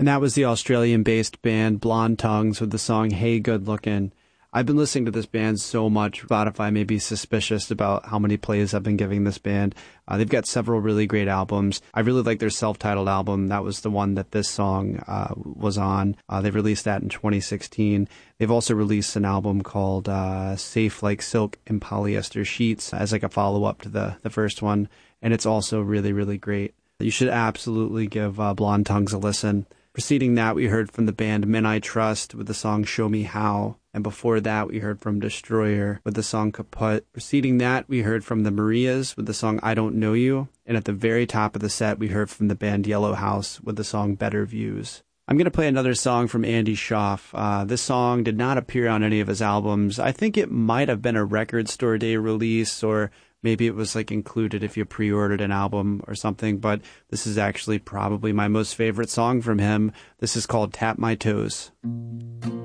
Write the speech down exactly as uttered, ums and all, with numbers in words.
And that was the Australian-based band Blonde Tongues with the song Hey Good Lookin'. I've been listening to this band so much, Spotify may be suspicious about how many plays I've been giving this band. Uh, they've got several really great albums. I really like their self-titled album. That was the one that this song uh, was on. Uh, they released that in twenty sixteen. They've also released an album called uh, Safe Like Silk in Polyester Sheets as like a follow-up to the, the first one. And it's also really, really great. You should absolutely give uh, Blonde Tongues a listen. Preceding that, we heard from the band Men I Trust with the song Show Me How. And before that, we heard from Destroyer with the song Kaput. Preceding that, we heard from the Marias with the song I Don't Know You. And at the very top of the set, we heard from the band Yellow House with the song Better Views. I'm going to play another song from Andy Schaaf. Uh, this song did not appear on any of his albums. I think it might have been a Record Store Day release, or maybe it was like included if you pre-ordered an album or something, but this is actually probably my most favorite song from him. This is called Tap My Toes.